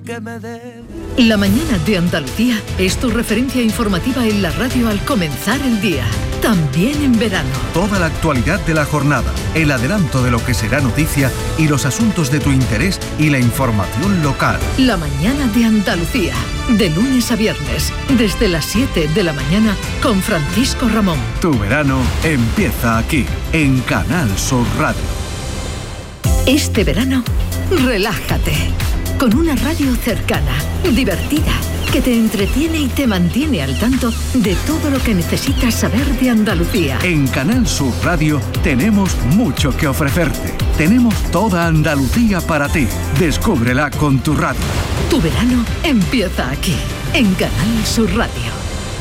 que me debe. La mañana de Andalucía es tu referencia informativa en la radio al comenzar el día, también en verano. Toda la actualidad de la jornada, el adelanto de lo que será noticia y los asuntos de tu interés y la información local. La mañana de Andalucía, de lunes a viernes, desde las 7 de la mañana con Francisco Ramón. Tu verano empieza aquí, en Canal Sur Radio. Este verano, relájate. Con una radio cercana, divertida, que te entretiene y te mantiene al tanto de todo lo que necesitas saber de Andalucía. En Canal Sur Radio tenemos mucho que ofrecerte. Tenemos toda Andalucía para ti. Descúbrela con tu radio. Tu verano empieza aquí, en Canal Sur Radio.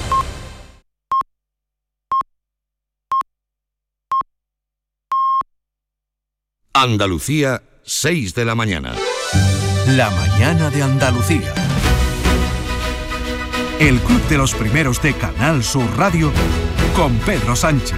Andalucía, 6 de la mañana. La mañana de Andalucía. El Club de los Primeros de Canal Sur Radio con Pedro Sánchez.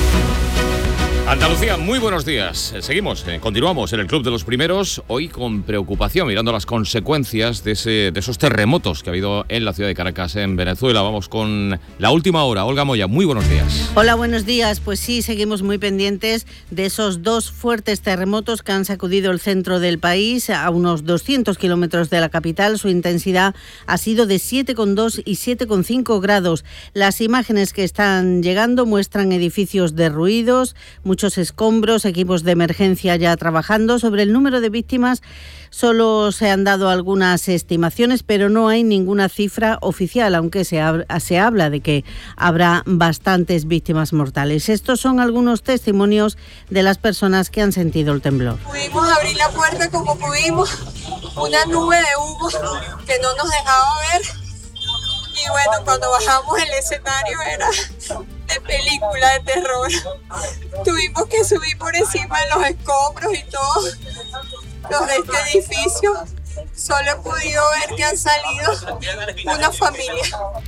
Andalucía, muy buenos días. Continuamos en el Club de los Primeros, hoy con preocupación, mirando las consecuencias de esos terremotos que ha habido en la ciudad de Caracas, en Venezuela. Vamos con la última hora. Olga Moya, muy buenos días. Hola, buenos días. Pues sí, seguimos muy pendientes de esos dos fuertes terremotos que han sacudido el centro del país, a unos 200 kilómetros de la capital. Su intensidad ha sido de 7,2 y 7,5 grados. Las imágenes que están llegando muestran edificios derruidos, muchos escombros, equipos de emergencia ya trabajando. Sobre el número de víctimas solo se han dado algunas estimaciones, pero no hay ninguna cifra oficial, aunque se habla de que habrá bastantes víctimas mortales. Estos son algunos testimonios de las personas que han sentido el temblor. Pudimos abrir la puerta como pudimos, una nube de humo que no nos dejaba ver, y bueno, cuando bajamos el escenario era de película de terror. Tuvimos que subir por encima de los escombros y todos los de este edificio. Solo he podido ver que han salido una familia.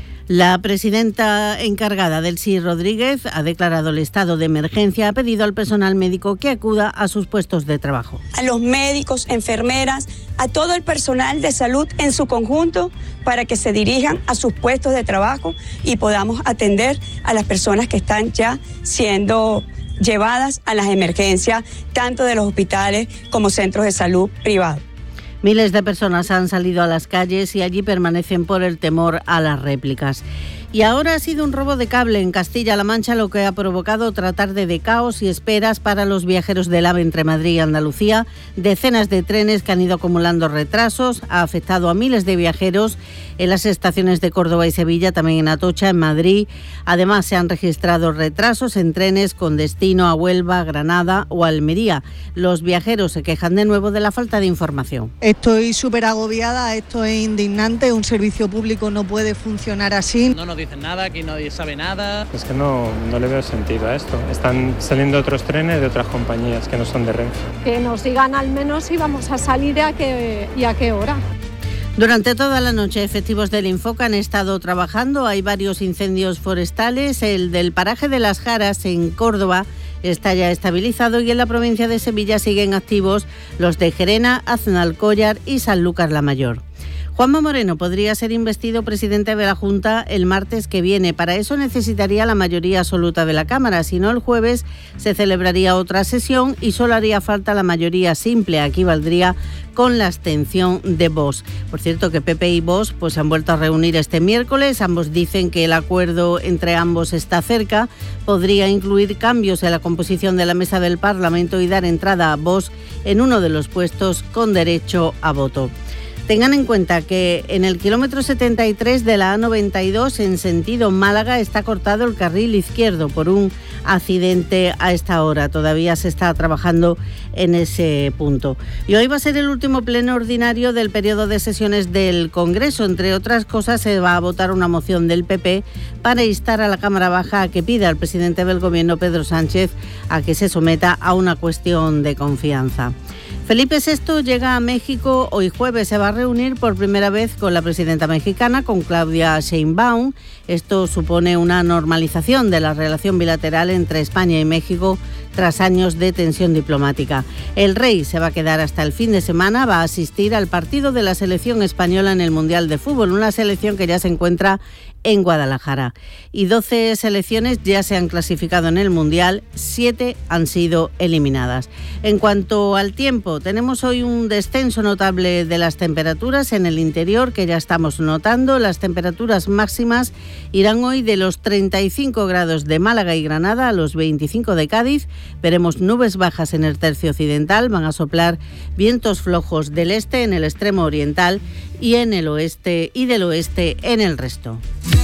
La presidenta encargada, Delcy Rodríguez, ha declarado el estado de emergencia. Ha pedido al personal médico que acuda a sus puestos de trabajo. A los médicos, enfermeras, a todo el personal de salud en su conjunto para que se dirijan a sus puestos de trabajo y podamos atender a las personas que están ya siendo llevadas a las emergencias, tanto de los hospitales como centros de salud privados. Miles de personas han salido a las calles y allí permanecen por el temor a las réplicas. Y ahora ha sido un robo de cable en Castilla-La Mancha lo que ha provocado otra tarde de caos y esperas para los viajeros del AVE entre Madrid y Andalucía. Decenas de trenes que han ido acumulando retrasos, ha afectado a miles de viajeros en las estaciones de Córdoba y Sevilla, también en Atocha, en Madrid. Además, se han registrado retrasos en trenes con destino a Huelva, Granada o Almería. Los viajeros se quejan de nuevo de la falta de información. Estoy súper agobiada, esto es indignante, un servicio público no puede funcionar así. No nos dicen nada, aquí nadie sabe nada. Es que no le veo sentido a esto. Están saliendo otros trenes de otras compañías que no son de Renfe. Que nos digan al menos si vamos a salir y a qué hora. Durante toda la noche, efectivos del Infoca han estado trabajando. Hay varios incendios forestales. El del paraje de Las Jaras, en Córdoba, está ya estabilizado y en la provincia de Sevilla siguen activos los de Gerena, Aznalcóllar y Sanlúcar la Mayor. Juanma Moreno podría ser investido presidente de la Junta el martes que viene. Para eso necesitaría la mayoría absoluta de la Cámara. Si no, el jueves se celebraría otra sesión y solo haría falta la mayoría simple. Aquí valdría con la abstención de Vox. Por cierto, que PP y Vox se han vuelto a reunir este miércoles. Ambos dicen que el acuerdo entre ambos está cerca. Podría incluir cambios en la composición de la mesa del Parlamento y dar entrada a Vox en uno de los puestos con derecho a voto. Tengan en cuenta que en el kilómetro 73 de la A92 en sentido Málaga está cortado el carril izquierdo por un accidente a esta hora. Todavía se está trabajando en ese punto. Y hoy va a ser el último pleno ordinario del periodo de sesiones del Congreso. Entre otras cosas, se va a votar una moción del PP para instar a la Cámara Baja a que pida al presidente del Gobierno, Pedro Sánchez, a que se someta a una cuestión de confianza. Felipe VI llega a México hoy jueves. Se va a reunir por primera vez con la presidenta mexicana, con Claudia Sheinbaum. Esto supone una normalización de la relación bilateral entre España y México tras años de tensión diplomática. El rey se va a quedar hasta el fin de semana, va a asistir al partido de la selección española en el Mundial de Fútbol, una selección que ya se encuentra en Guadalajara. Y 12 selecciones ya se han clasificado en el Mundial, 7 han sido eliminadas. En cuanto al tiempo, tenemos hoy un descenso notable de las temperaturas en el interior, que ya estamos notando. Las temperaturas máximas irán hoy de los 35 grados de Málaga y Granada a los 25 de Cádiz. Veremos nubes bajas en el tercio occidental, van a soplar vientos flojos del este en el extremo oriental y en el oeste y del oeste en el resto.